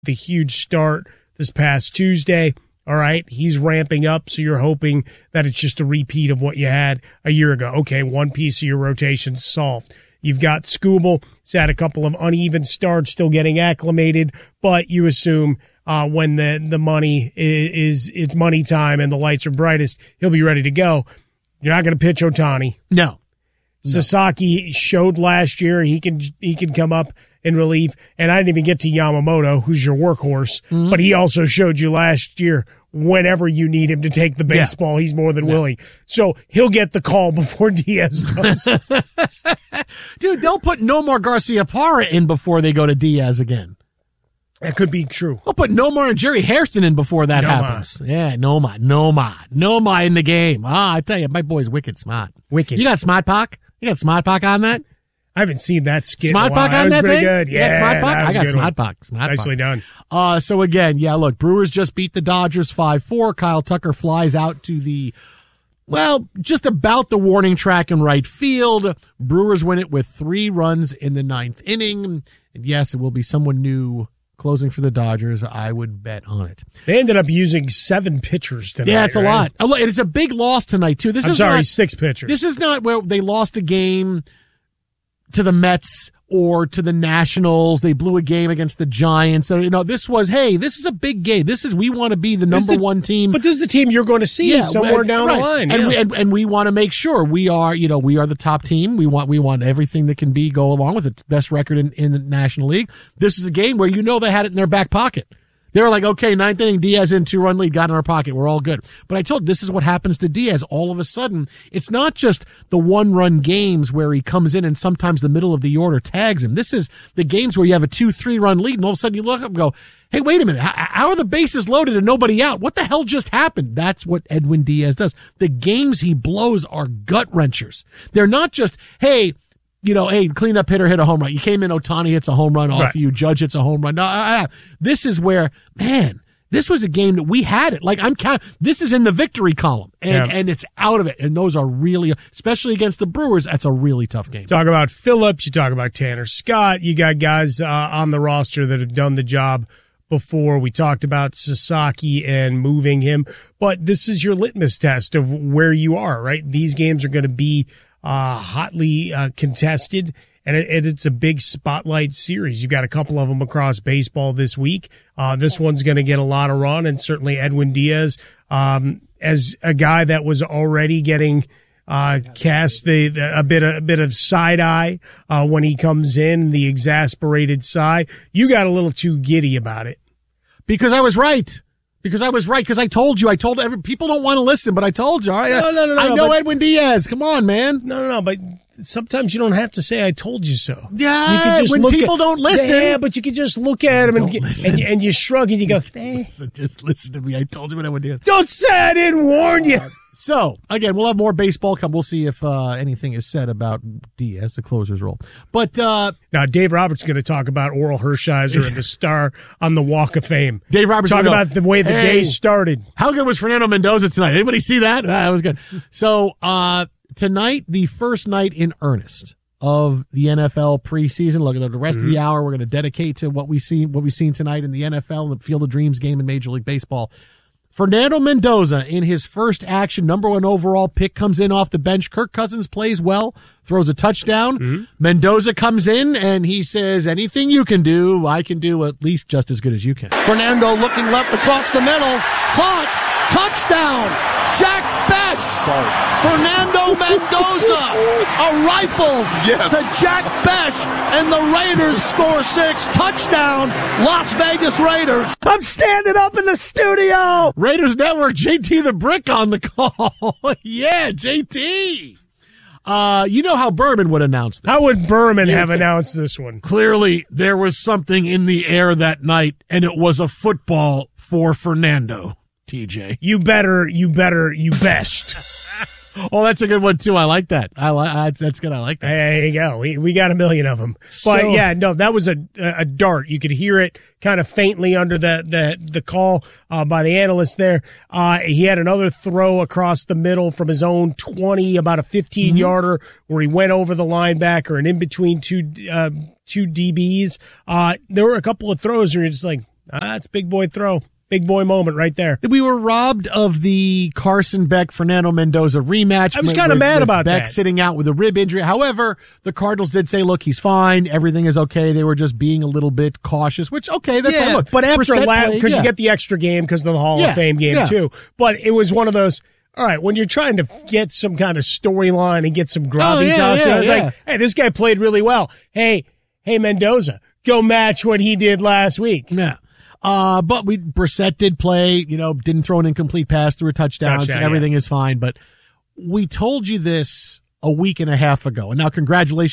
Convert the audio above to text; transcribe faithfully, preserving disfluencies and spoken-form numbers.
the huge start this past Tuesday. All right, he's ramping up, so you're hoping that it's just a repeat of what you had a year ago. Okay, one piece of your rotation solved. You've got Skubal. He's had a couple of uneven starts, still getting acclimated, but you assume uh, when the, the money is, is it's money time and the lights are brightest, he'll be ready to go. You're not going to pitch Ohtani. No. Sasaki showed last year he can he can come up in relief, and I didn't even get to Yamamoto, who's your workhorse, mm-hmm. but he also showed you last year whenever you need him to take the baseball, yeah. he's more than yeah. willing. So he'll get the call before Diaz does. Dude, they'll put Nomar Garciaparra in before they go to Diaz again. That could be true. They'll put Nomar and Jerry Hairston in before that Nomar. happens. Yeah, Nomar, Nomar, Nomar in the game. Ah, I tell you, my boy's wicked smart. Wicked. You got Smart Pock? You got Smart Pock on that? I haven't seen that skit. Smart Pock that on that was pretty thing? good. Yeah, you got Smart Pock? I got Smart one. Pock. Smart Nicely Pock. done. Uh, so again, yeah, look, Brewers just beat the Dodgers five four. Kyle Tucker flies out to the, well, just about the warning track in right field. Brewers win it with three runs in the ninth inning. And yes, it will be someone new closing for the Dodgers. I would bet on it. They ended up using seven pitchers tonight. Yeah, it's a right? lot. And it's a big loss tonight, too. This I'm is sorry, not, six pitchers. This is not where they lost a game to the Mets or to the Nationals. They blew a game against the Giants. So, you know, this was, hey, this is a big game. This is, we want to be the number the, one team. But this is the team you're going to see yeah, somewhere and, down right. the line. And, yeah. we, and, and we want to make sure we are, you know, we are the top team. We want, we want everything that can be go along with it. Best record in, in the National League. This is a game where you know they had it in their back pocket. They were like, okay, ninth inning, Diaz in, two-run lead, got in our pocket. We're all good. But I told you, this is what happens to Diaz. All of a sudden, it's not just the one-run games where he comes in and sometimes the middle of the order tags him. This is the games where you have a two, three-run lead, and all of a sudden you look up and go, hey, wait a minute. How, how are the bases loaded and nobody out? What the hell just happened? That's what Edwin Diaz does. The games he blows are gut-wrenchers. They're not just, hey, you know, hey, cleanup hitter hit a home run. You came in, Ohtani hits a home run off right. you. Judge hits a home run. No, uh, this is where, man, this was a game that we had it. Like I'm count. This is in the victory column, and yeah. and it's out of it. And those are really, especially against the Brewers, that's a really tough game. Talk about Phillips. You talk about Tanner Scott. You got guys uh, on the roster that have done the job before. We talked about Sasaki and moving him, but this is your litmus test of where you are. Right, these games are going to be Uh, hotly uh, contested, and it, it's a big spotlight series. You've got a couple of them across baseball this week. Uh, this one's going to get a lot of run, and certainly Edwin Diaz, um, as a guy that was already getting uh, cast the, the a bit of, a bit of side eye uh, when he comes in, the exasperated sigh. You got a little too giddy about it because I was right. Because I was right, because I told you. I told every people don't want to listen, but I told you. All right? No, no, no, no, I know but, Edwin Diaz. Come on, man. No, no, no, but sometimes you don't have to say I told you so. Yeah, you could just when look people at, don't listen. Yeah, but you could just look at him and, and, and you shrug and you go, eh. listen, just listen to me. I told you what Edwin Diaz. Don't say I didn't warn you. So, again, we'll have more baseball come. We'll see if uh, anything is said about Diaz, the closer's role. But uh, now Dave Roberts is going to talk about Oral Hershiser and the star on the Walk of Fame. Dave Roberts talk go, about the way the hey, day started. How good was Fernando Mendoza tonight? Anybody see that? Ah, that was good. So uh, tonight, the first night in earnest of the N F L preseason. Look, the rest mm-hmm. of the hour we're going to dedicate to what we see, what we've seen tonight in the N F L, the Field of Dreams game in Major League Baseball. Fernando Mendoza, in his first action, number one overall pick, comes in off the bench. Kirk Cousins plays well, throws a touchdown. Mm-hmm. Mendoza comes in, and he says, anything you can do, I can do at least just as good as you can. Fernando looking left across the middle. Caught. Touchdown. Jack Besh. Fernando Mendoza. A rifle yes. to Jack Besh, and the Raiders score six. Touchdown, Las Vegas Raiders. I'm standing up in the studio. Raiders Network, J T the Brick on the call. Yeah, J T. Uh, you know how Berman would announce this. How would Berman yeah, have so announced this one? Clearly, there was something in the air that night, and it was a football for Fernando, T J. You better, you better, you best. Oh, that's a good one, too. I like that. I like that's, that's good. I like that. There you go. We we got a million of them. But, so, yeah, no, that was a a dart. You could hear it kind of faintly under the, the, the call uh, by the analyst there. Uh, he had another throw across the middle from his own twenty, about a fifteen-yarder, mm-hmm. where he went over the linebacker and in between two uh, two D Bs. Uh, there were a couple of throws where you're just like, That's big boy throw. Big boy moment right there. We were robbed of the Carson Beck Fernando Mendoza rematch. I was kind of mad with about Beck that. sitting out with a rib injury. However, the Cardinals did say, "Look, he's fine. Everything is okay." They were just being a little bit cautious, which okay, that's yeah, fine. Look, but after Brissett last, played, because yeah. you get the extra game because of the Hall Yeah, of Fame game yeah. too. But it was one of those. All right, when you're trying to get some kind of storyline and get some gravitas, Oh, yeah, going, yeah, I was yeah. like, "Hey, this guy played really well. Hey, hey, Mendoza, go match what he did last week." Yeah. Uh, but we, Brissett did play, you know, didn't throw an incomplete pass, threw a touchdown, Touchdown, so everything is fine. But we told you this a week and a half ago. And now congratulations